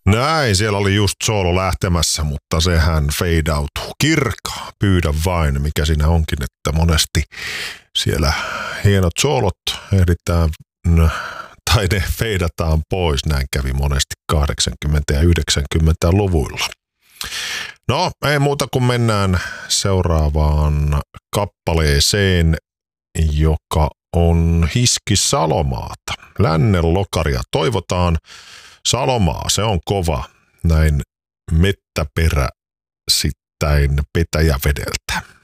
Näin, siellä oli just soolo lähtemässä, mutta sehän feidautuu. Kirkka, pyydä vain, mikä siinä onkin, että monesti siellä hienot soolot ehditään, tai ne feidataan pois. Näin kävi monesti 80- ja 90-luvuilla. No, ei muuta kuin mennään seuraavaan kappaleeseen, joka on Hiski Salomaata. Lännen lokaria toivotaan. Salomaa, se on kova, näin mettäperäsittäin Petäjävedeltä.